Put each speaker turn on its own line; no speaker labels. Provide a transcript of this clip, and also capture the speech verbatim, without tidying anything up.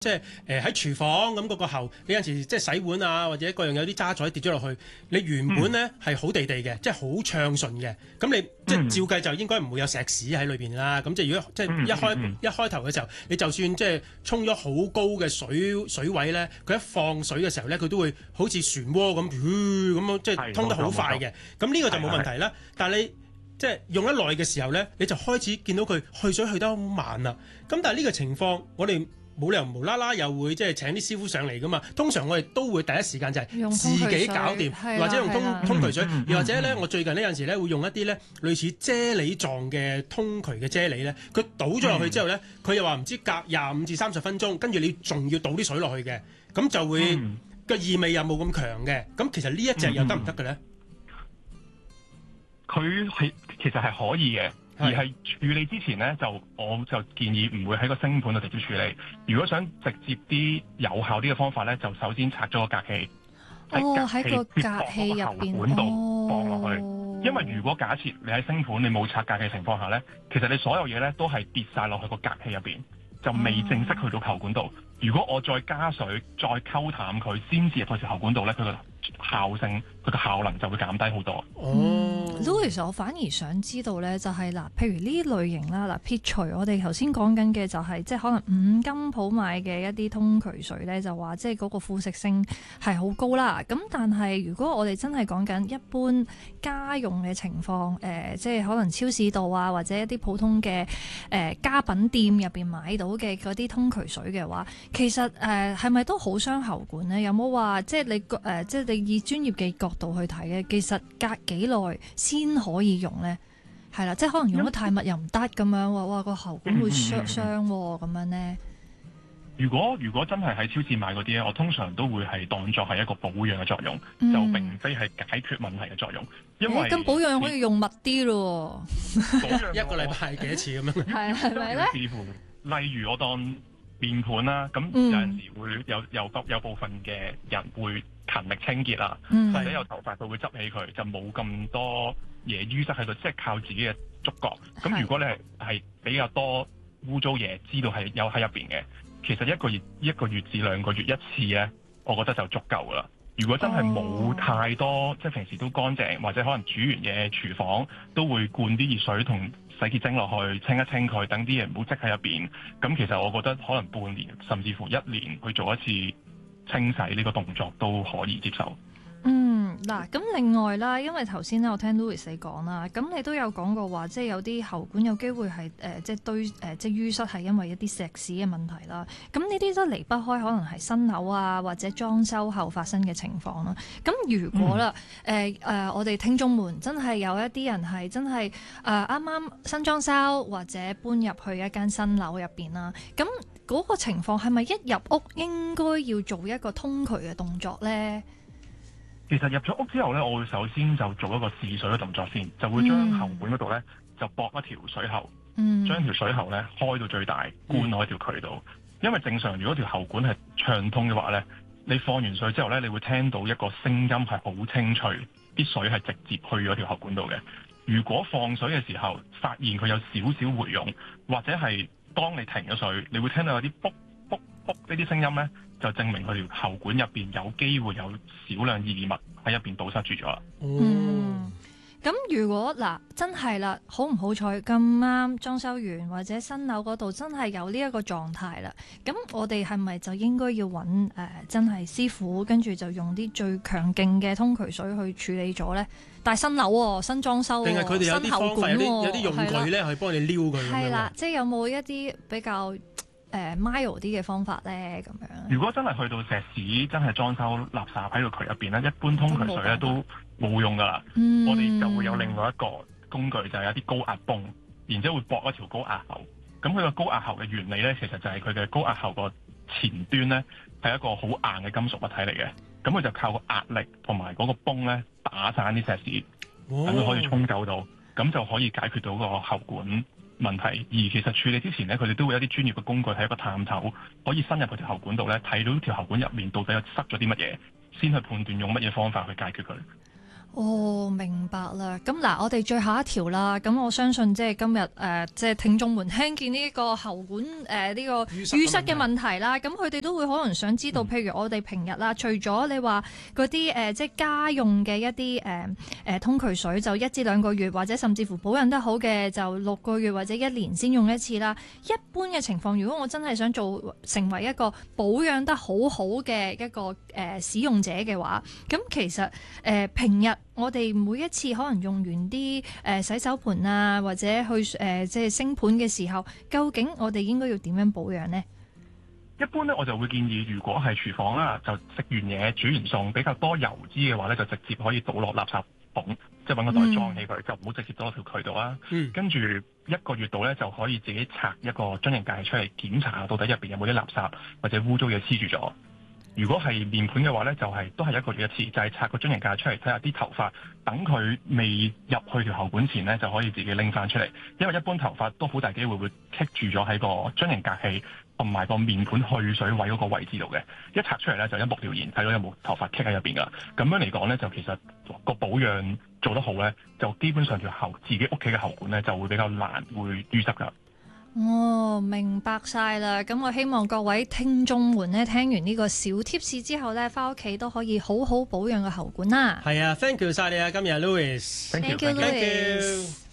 即係誒喺廚房咁嗰個喉，你有陣時即係洗碗啊，或者各樣有啲渣滓跌咗落去，你原本咧係好地地嘅，即係好暢順嘅。咁你即係照計就應該唔會有石屎喺裏邊啦。咁即係如果即係一開、嗯嗯、一開頭嘅時候，你就算即係沖咗好高嘅水水位咧，佢一放水嘅時候咧，佢都會好似漩渦咁，咁、呃、樣即係通得好快嘅。咁呢個就冇問題啦。但係你即係用得耐嘅時候咧，你就開始見到佢去水去得好慢啦。咁但係呢個情況，我哋冇理由無啦啦又會即係請啲師傅上嚟噶嘛？通常我哋都會第一時間就係自己搞掂，或者用通通渠水，又或者咧，我最近呢有陣時咧會用一啲咧類似啫喱狀嘅通渠嘅啫喱咧，佢倒咗落去之後咧，佢、嗯、又話唔知隔廿五至三十分鐘，跟住你仲要倒啲水落去嘅，咁就會個、嗯、異味又冇咁強嘅。咁其實呢一隻又得唔得嘅咧？
佢係其實係可以嘅。而係處理之前咧，就我就建議唔會喺個星盤度直接處理。如果想直接啲有效啲嘅方法咧，就首先拆咗個隔氣，
哦，喺個隔氣入邊
管道放落去。哦、因為如果假設你喺星盤你冇拆隔氣情況下咧，其實你所有嘢咧都係跌晒落去個隔氣入邊，就未正式去到喉管道。哦、如果我再加水再溝淡佢，先至入去條喉管道咧，佢個效性佢個效能就會減低好多。
嗯，Louis，我反而想知道咧，就係、是、嗱，譬如呢類型啦，嗱，撇除我哋頭先講緊嘅就係、是、即係可能五金鋪買嘅一啲通渠水咧，就話即係嗰個腐蝕性係好高啦。咁但係如果我哋真係講緊一般家用嘅情況，誒、呃，即係可能超市度啊，或者一啲普通嘅誒、呃、家品店入邊買到嘅嗰啲通渠水嘅話，其實誒係咪都好傷喉管咧？有冇話即係你誒、呃、即係你以專業嘅角度去睇嘅，其實隔幾耐先可以用咧？係啦，即係可能用得太密又唔得咁樣，話哇個喉管會傷傷咁樣咧。
如果如果真係喺超市買嗰啲咧，我通常都會係當作係一個保養嘅作用，嗯、就並非係解決問題嘅作用。因為咁、欸、保養
可以用密啲咯，
一個禮拜幾多次咁樣？係
係咪咧？
視乎，例如我當面盤啦，咁有陣時會有有有，有部分嘅人會勤力清潔啦，嗯、或者有頭髮佢會執起佢，就冇咁多嘢淤塞喺度，即係靠自己嘅觸覺。咁如果你係係比較多污糟嘢，知道係有喺入邊嘅，其實一個月一個月至兩個月一次咧，我覺得就足夠噶啦。如果真係冇太多，哦、即係平時都乾淨，或者可能煮完嘢廚房都會灌啲熱水同洗潔精落去清一清佢，等啲嘢唔好積喺入邊。咁其實我覺得可能半年甚至乎一年去做一次清洗呢個動作都可以接受。
嗯，嗱，咁另外啦，因為頭先咧我聽 Louis 你講啦，咁你都有講過話，即係有啲喉管有機會係誒、呃，即係堆誒、呃，即係淤塞係因為一啲石屎嘅問題啦。咁呢啲都離不開可能係新樓啊，或者裝修後發生嘅情況啦。咁如果啦，誒誒、嗯呃呃，我哋聽眾們真係有一啲人係真係誒啱啱新裝修或者搬入去一間新樓入邊啦，咁嗰個情況係咪一入屋應該要做一個通渠嘅動作咧？
其實入咗屋之後咧，我會首先就做一個試水嘅動作先，就會將喉管嗰度咧就駁一條水喉，嗯、將條水喉咧開到最大，灌落條渠度。因為正常如果條喉管係暢通嘅話咧，你放完水之後咧，你會聽到一個聲音係好清脆，啲水係直接去咗條喉管度嘅。如果放水嘅時候發現佢有少少回湧，或者係當你停咗水，你會聽到有啲卜卜卜呢啲聲音咧，就證明佢條喉管入邊有機會有少量異物喺入邊堵塞住咗啦。
嗯，咁如果嗱真係啦，好唔好彩咁啱裝修完或者新樓嗰度真係有呢一個狀態啦，咁我哋係咪就應該要揾誒、呃、真係師傅，跟住就用啲最強勁嘅通渠水去處理咗咧？但係新樓喎，新裝修喎，定係佢哋有啲方法，有啲有啲用具咧，去幫你撩佢。係啦，即係有冇一啲比較誒 mild 啲嘅方法咧？咁樣。
如果真係去到石屎，真係裝修垃圾喺個渠入邊咧，一般通渠水咧都冇用噶啦。嗯、我哋就會有另外一個工具，就係、是、一啲高壓泵，然之後會駁一條高壓喉。咁佢個高壓喉嘅原理咧，其實就係佢嘅高壓喉個前端咧係一個好硬嘅金屬物體嚟嘅。咁佢就靠個壓力同埋嗰個泵咧打散啲石屎，等佢可以沖走到，咁就可以解決到個喉管問題。而其實處理之前咧，佢哋都會有一啲專業嘅工具，係一個探頭，可以伸入去條喉管度咧，睇到條喉管入面到底有塞咗啲乜嘢，先去判斷用乜嘢方法去解決佢。
哦，明白啦。咁嗱，我哋最後一條啦。咁我相信即係今日誒、呃，即係聽眾們聽見呢個喉管誒呢、呃這個淤塞嘅問題啦。咁佢哋都會可能想知道，嗯、譬如我哋平日啦，除咗你話嗰啲誒即係家用嘅一啲誒誒通渠水，就一至兩個月，或者甚至乎保養得好嘅就六個月或者一年先用一次啦。一般嘅情況，如果我真係想做成為一個保養得好好嘅一個誒、呃、使用者嘅話，咁其實誒、呃、平日我哋每一次可能用完啲誒洗手盆啊，或者去誒即係升盤嘅時候，究竟我哋應該要點樣保養呢？
一般咧，我就會建議，如果係廚房啦，就食完嘢煮完餸比較多油脂嘅話咧，就直接可以倒落垃圾桶，即係揾個袋裝起佢，嗯、就唔好直接倒落條渠道啦。嗯、跟住一個月度咧，就可以自己拆一個樽形戒出嚟檢查下，到底入邊有冇啲垃圾或者污糟嘢黐住咗。如果係面盤嘅話咧，就係、是、都係一個月一次，就係、是、拆個樽形戒出嚟睇下啲頭髮，等佢未入去條喉管前咧，就可以自己拎翻出嚟。因為一般頭髮都好大機會會棘住咗喺個樽形戒器同埋個面盤去水位嗰個位置度嘅。一拆出嚟咧，就一目了然睇到有冇頭髮棘喺入邊噶。咁樣嚟講咧，就其實個保養做得好咧，就基本上條喉自己屋企嘅喉管咧就會比較難會淤塞噶。
哦，明白晒啦！咁我希望各位聽眾們呢，聽完呢個小貼士之後呢，翻屋企都可以好好保養個喉管啦。
係啊 ，thank you 晒你啊，今日 Louis，thank
you，thank you，Louis。